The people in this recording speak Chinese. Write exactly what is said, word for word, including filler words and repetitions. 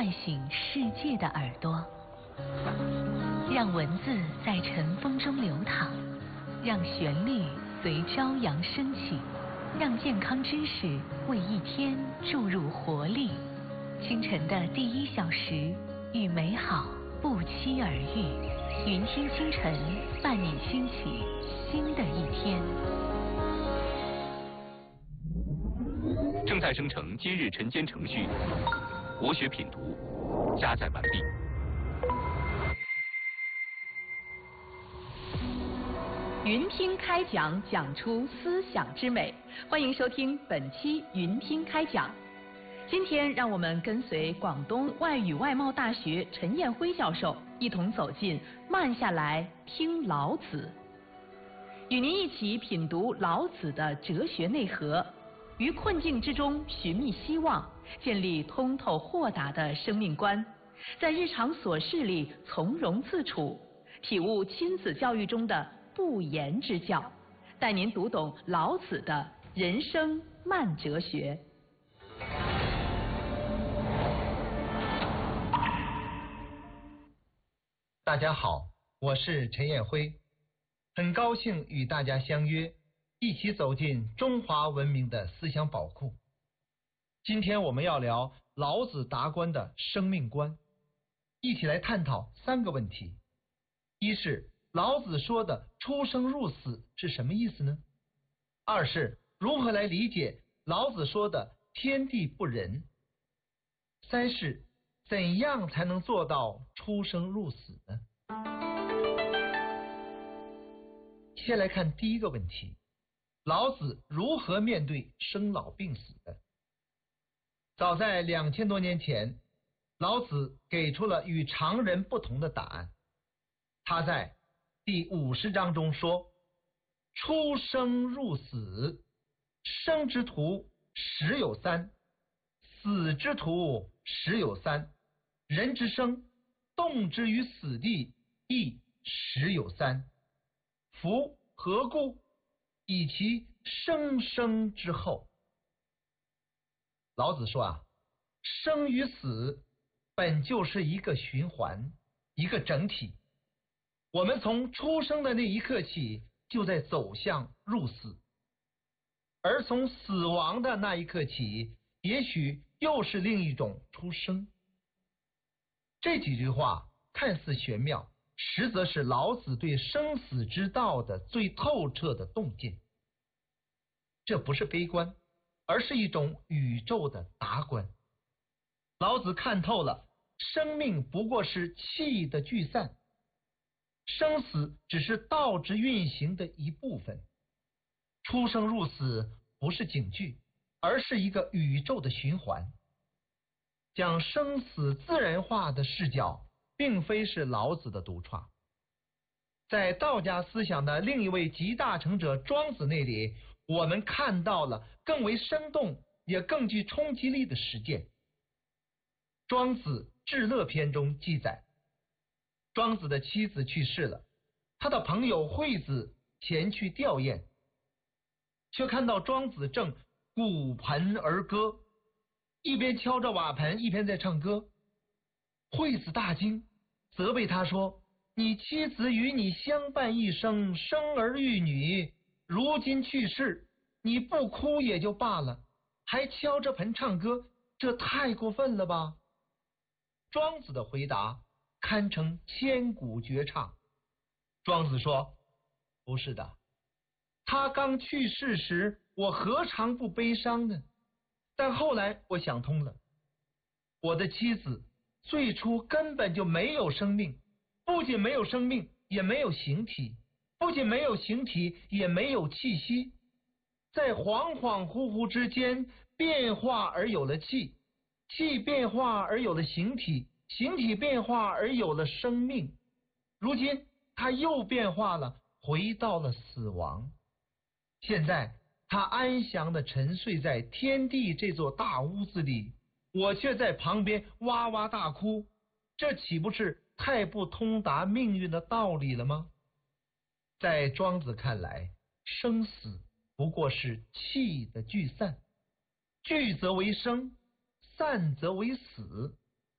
唤醒世界的耳朵，让文字在尘封中流淌，让旋律随朝阳升起，让健康知识为一天注入活力。清晨的第一小时，与美好不期而遇。云听清晨，伴你兴起新的一天。 正在生成今日晨间程序，国学品读加载完毕。 云听开讲，讲出思想之美。欢迎收听本期云听开讲。今天让我们跟随广东外语外贸大学陈彦辉教授一同走进慢下来听老子，与您一起品读老子的哲学内核，于困境之中寻觅希望，建立通透豁达的生命观，在日常琐事里从容自处，体悟亲子教育中的不言之教，带您读懂老子的人生慢哲学。 大家好，我是陈彦辉，很高兴与大家相约，一起走进中华文明的思想宝库。今天我们要聊老子达观的生命观，一起来探讨三个问题。一是老子说的出生入死是什么意思呢？二是如何来理解老子说的天地不仁？三是怎样才能做到出生入死呢？先来看第一个问题，老子如何面对生老病死的？早在两千多年前，老子给出了与常人不同的答案。他在第五十章中说：出生入死，生之徒十有三，死之徒十有三，人之生，动之于死地，亦十有三。夫何故？以其生生之后。老子说啊，生与死本就是一个循环，一个整体。我们从出生的那一刻起，就在走向入死，而从死亡的那一刻起，也许又是另一种出生。这几句话看似玄妙，实则是老子对生死之道的最透彻的洞见。这不是悲观，而是一种宇宙的达观。老子看透了生命不过是气的聚散，生死只是道之运行的一部分。出生入死不是警句，而是一个宇宙的循环。将生死自然化的视角并非是老子的独创，在道家思想的另一位集大成者庄子那里，我们看到了更为生动也更具冲击力的实践。庄子至乐篇中记载，庄子的妻子去世了，他的朋友惠子前去吊唁，却看到庄子正鼓盆而歌，一边敲着瓦盆，一边在唱歌。惠子大惊，责备他说：你妻子与你相伴一生，生儿育女，如今去世，你不哭也就罢了，还敲着盆唱歌，这太过分了吧？庄子的回答堪称千古绝唱。庄子说：不是的，他刚去世时，我何尝不悲伤呢？但后来我想通了，我的妻子最初根本就没有生命，不仅没有生命，也没有形体，不仅没有形体，也没有气息，在恍恍惚惚之间变化而有了气，气变化而有了形体，形体变化而有了生命。如今他又变化了，回到了死亡。现在他安详地沉睡在天地这座大屋子里，我却在旁边哇哇大哭，这岂不是太不通达命运的道理了吗？在庄子看来，生死不过是气的聚散，聚则为生，散则为死。